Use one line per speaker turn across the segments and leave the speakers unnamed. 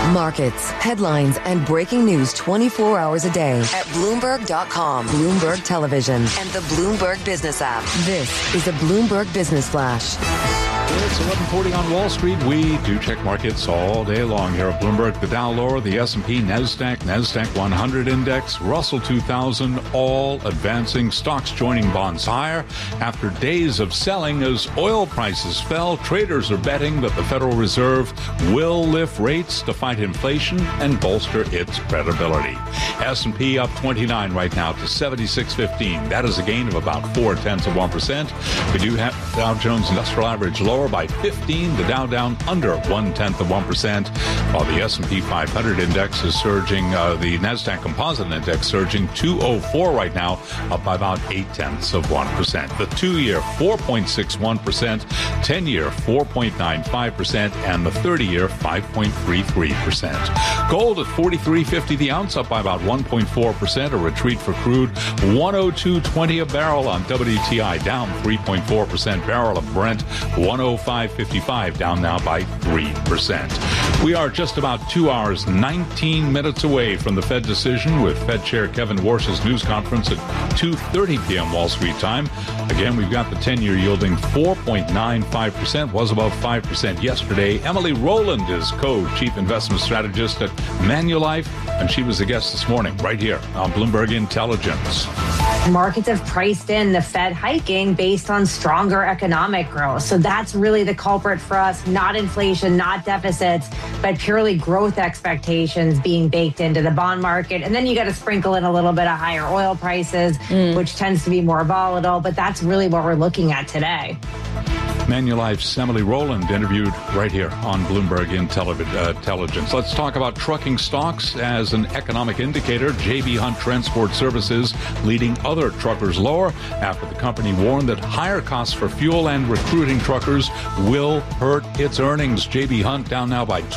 Markets, headlines, and breaking news 24 hours a day at Bloomberg.com, Bloomberg Television, and the Bloomberg Business app. This is a Bloomberg Business Flash.
It's 11:40 on Wall Street. We do check markets all day long here at Bloomberg. The Dow lower, the S&P, NASDAQ 100 index, Russell 2000, all advancing. Stocks joining bonds higher after days of selling as oil prices fell. Traders are betting that the Federal Reserve will lift rates to fight inflation and bolster its credibility. S&P up 29 right now to 76.15. That is a gain of about 0.4%. We do have Dow Jones Industrial Average lower by 15, the Dow down under 0.1%, while the S&P 500 index is surging, the NASDAQ Composite Index surging 204 right now, up by about 0.8%. The 2-year 4.61%, 10-year 4.95%, and the 30-year 5.33%. Gold at $43.50 the ounce, up by about 1.4%, a retreat for crude, 102.20 a barrel on WTI, down 3.4%, barrel of Brent, 105.55, down now by 3%. We are just about 2 hours, 19 minutes away from the Fed decision, with Fed Chair Kevin Warsh's news conference at 2:30 p.m. Wall Street time. Again, we've got the 10-year yielding 4.95%, was above 5% yesterday. Emily Rowland is co-chief investment strategist at Manulife, and she was a guest this morning right here on Bloomberg Intelligence.
Markets have priced in the Fed hiking based on stronger economic growth. So that's really the culprit for us, not inflation, not deficits, but purely growth expectations being baked into the bond market. And then you got to sprinkle in a little bit of higher oil prices, which tends to be more volatile. But that's really what we're looking at today.
Manulife's Emily Rowland interviewed right here on Bloomberg Intelligence. Let's talk about trucking stocks as an economic indicator. J.B. Hunt Transport Services leading other truckers lower after the company warned that higher costs for fuel and recruiting truckers will hurt its earnings. J.B. Hunt down now by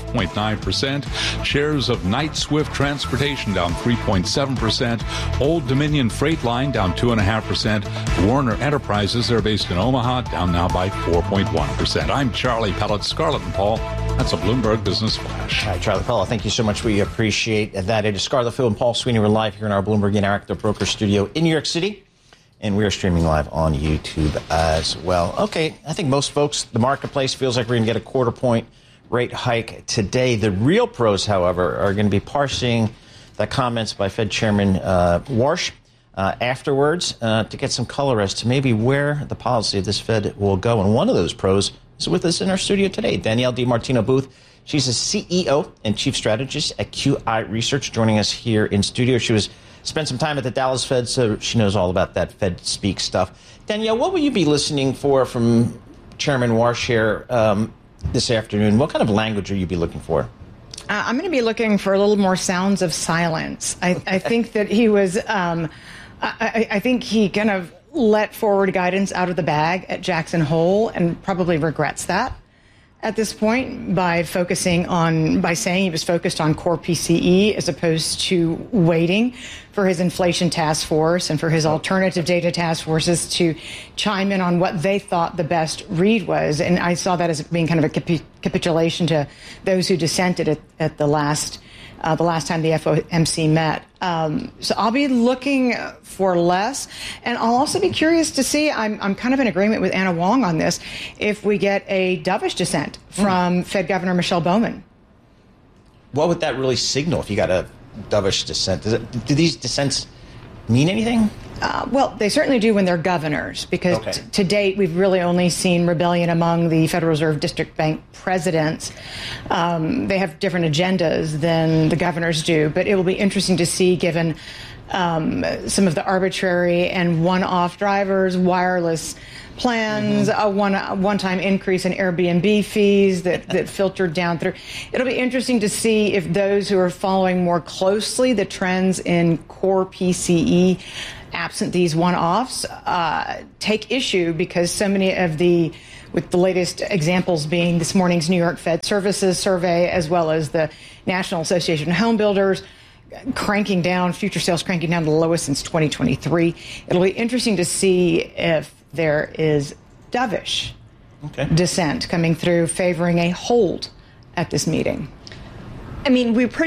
12.9%. Shares of Knight Swift Transportation down 3.7%. Old Dominion Freight Line down 2.5%. Warner Enterprises, they're based in Omaha, down now by 4.1%. I'm Charlie Pellet, Scarlett and Paul. That's a Bloomberg Business Flash.
All right, Charlie Pellet, thank you so much. We appreciate that. It is Scarlett Phil and Paul Sweeney. We're live here in our Bloomberg Interactive Broker Studio in New York City, and we are streaming live on YouTube as well. Okay, I think most folks, the marketplace feels like we're going to get a quarter-point rate hike today. The real pros, however, are going to be parsing the comments by Fed Chairman Warsh afterwards to get some color as to maybe where the policy of this Fed will go. And one of those pros is with us in our studio today, Danielle DiMartino Booth. She's a CEO and chief strategist at QI Research, joining us here in studio. She spent some time at the Dallas Fed, so she knows all about that Fed speak stuff. Danielle, what will you be listening for from Chairman Warsh here this afternoon? What kind of language will you be looking for?
I'm going to be looking for a little more sounds of silence. I think that he was... I think he kind of let forward guidance out of the bag at Jackson Hole and probably regrets that at this point by saying he was focused on core PCE as opposed to waiting for his inflation task force and for his alternative data task forces to chime in on what they thought the best read was. And I saw that as being kind of a capitulation to those who dissented at the last time the FOMC met. So I'll be looking for less. And I'll also be curious to see, I'm kind of in agreement with Anna Wong on this, if we get a dovish dissent from Fed Governor Michelle Bowman.
What would that really signal if you got a dovish dissent? Do these dissents mean anything?
Well, they certainly do when they're governors, because to date, we've really only seen rebellion among the Federal Reserve District Bank presidents. They have different agendas than the governors do, but it will be interesting to see, given some of the arbitrary and one-off drivers, wireless plans, a one-time increase in Airbnb fees that filtered down through. It'll be interesting to see if those who are following more closely the trends in core PCE, absent these one-offs, take issue, because so many of with the latest examples being this morning's New York Fed Services survey, as well as the National Association of Home Builders, cranking down, future sales cranking down to the lowest since 2023. It'll be interesting to see if there is dovish dissent coming through favoring a hold at this meeting. I mean, we pretty